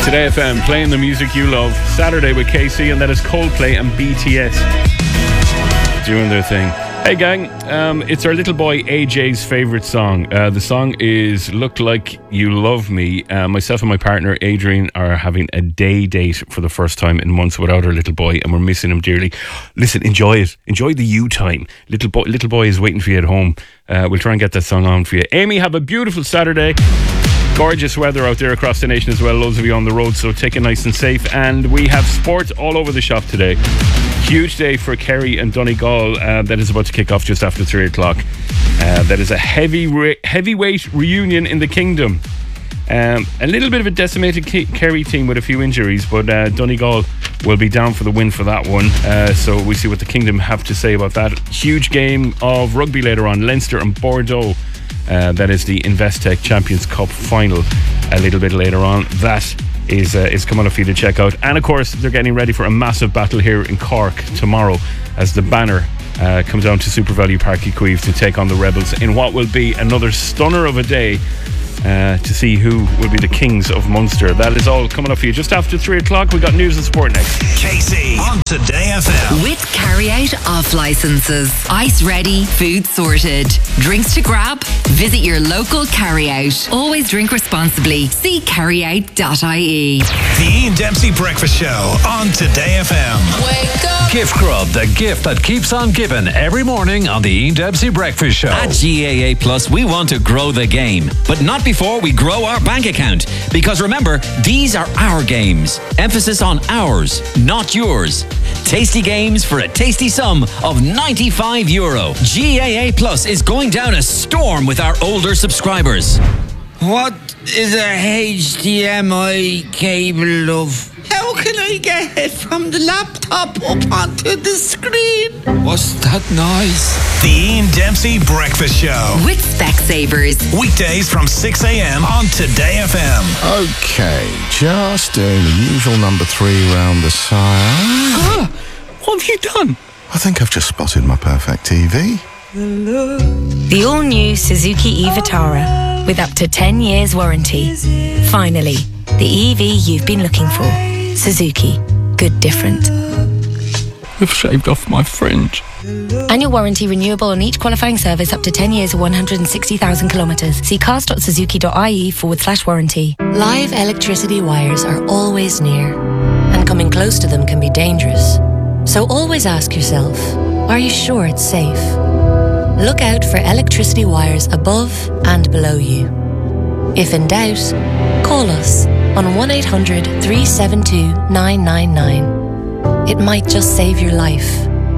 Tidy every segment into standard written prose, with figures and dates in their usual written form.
Today FM, playing the music you love. Saturday with KC, and that is Coldplay and BTS doing their thing. Hey gang, it's our little boy AJ's favourite song. The song is Look Like You Love Me. Myself and my partner Adrian are having a day date for the first time in months without our little boy, and we're missing him dearly. Listen, enjoy it. Enjoy the you time. Little boy is waiting for you at home. We'll try and get that song on for you. Amy, have a beautiful Saturday. Gorgeous weather out there across the nation as well. Loads of you on the road, so take it nice and safe. And we have sport all over the shop today. Huge day for Kerry and Donegal. That is about to kick off just after 3 o'clock. That is a heavyweight reunion in the Kingdom. A little bit of a decimated Kerry team with a few injuries, but Donegal will be down for the win for that one. So we see what the Kingdom have to say about that. Huge game of rugby later on. Leinster and Bordeaux. That is the Investec Champions Cup final a little bit later on. That is coming up for you to check out. And of course, they're getting ready for a massive battle here in Cork tomorrow as the banner comes down to Super Value Park Equive to take on the Rebels in what will be another stunner of a day to see who will be the kings of Munster. That is all coming up for you just after 3 o'clock. We got news and sport next. KC on Today FM. With carry-out off licenses. Ice ready, food sorted. Drinks to grab? Visit your local carry-out. Always drink responsibly. See carryout.ie. The Ian Dempsey Breakfast Show on Today FM. Wake up! Gift Grub, the gift that keeps on giving every morning on the Ian Dempsey Breakfast Show. At GAA Plus, we want to grow the game, but not before we grow our bank account. Because remember, these are our games. Emphasis on ours, not yours. Tasty games for a tasty sum of €95. GAA Plus is going down a storm with our older subscribers. What is a HDMI cable, love? How can I get it from the laptop up onto the screen? What's that noise? The Ian Dempsey Breakfast Show. With Specsavers. Weekdays from 6 a.m. on Today FM. Okay, just doing the usual number 3 round the side. What have you done? I think I've just spotted my perfect TV. The all-new Suzuki e-Vitara with up to 10 years warranty. Finally, the EV you've been looking for. Suzuki. Good different. You've shaved off my fringe. Annual warranty renewable on each qualifying service up to 10 years or 160,000 kilometres. See cars.suzuki.ie/warranty. Live electricity wires are always near, and coming close to them can be dangerous. So always ask yourself, are you sure it's safe? Look out for electricity wires above and below you. If in doubt, call us on 1800 372 999. It might just save your life.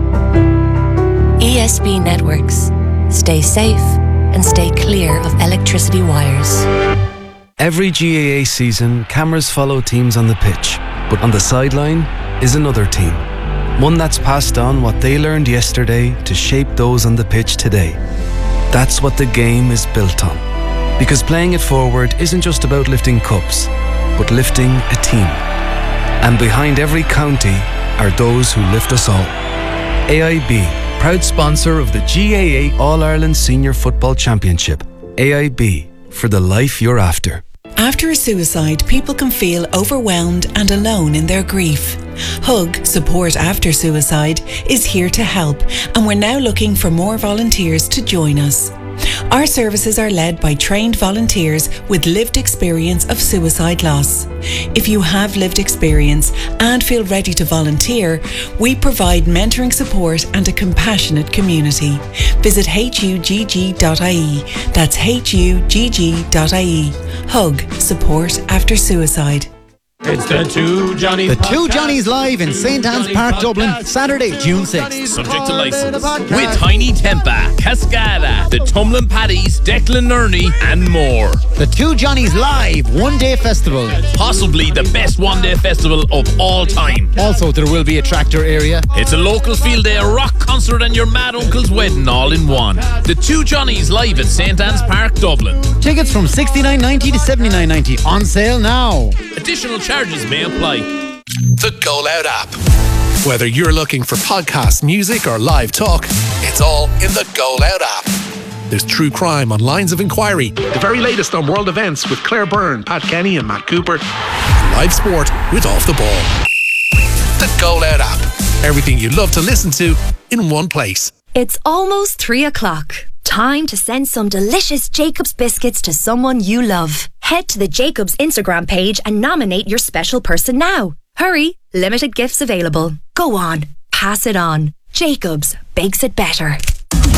ESB Networks. Stay safe and stay clear of electricity wires. Every GAA season, cameras follow teams on the pitch, but on the sideline is another team. One that's passed on what they learned yesterday to shape those on the pitch today. That's what the game is built on. Because playing it forward isn't just about lifting cups, but lifting a team. And behind every county are those who lift us all. AIB, proud sponsor of the GAA All-Ireland Senior Football Championship. AIB, for the life you're after. After a suicide, people can feel overwhelmed and alone in their grief. HUG, Support After Suicide, is here to help, and we're now looking for more volunteers to join us. Our services are led by trained volunteers with lived experience of suicide loss. If you have lived experience and feel ready to volunteer, we provide mentoring support and a compassionate community. Visit hugg.ie. That's hugg.ie. HUG, Support After Suicide. It's the Two Johnnies. The Two Johnnies live in St. Anne's Park, Dublin, Saturday, June 6th. Subject to license. With Tiny Tempa, Cascada, the Tumblin' Paddies, Declan Nerney, and more. The Two Johnnies live one-day festival. Possibly the best one-day festival of all time. Also, there will be a tractor area. It's a local field day, a rock concert, and your mad uncle's wedding all in one. The Two Johnnies live at St. Anne's Park, Dublin. Tickets from $69.90 to $79.90. On sale now. Additional charges may apply. The Go Loud app. Whether you're looking for podcasts, music, or live talk, it's all in the Go Loud app. There's true crime on Lines of Inquiry. The very latest on world events with Claire Byrne, Pat Kenny and Matt Cooper. And live sport with Off the Ball. The Go Loud app. Everything you love to listen to in one place. It's almost 3 o'clock. Time to send some delicious Jacobs biscuits to someone you love. Head to the Jacobs Instagram page and nominate your special person now. Hurry, limited gifts available. Go on, pass it on. Jacobs bakes it better.